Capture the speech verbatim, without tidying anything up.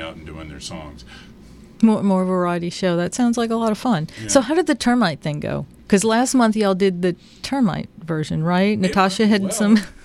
out and doing their songs. More, more variety show. That sounds like a lot of fun. Yeah. So how did the termite thing go? Because last month y'all did the termite version, right? It Natasha went had well. some...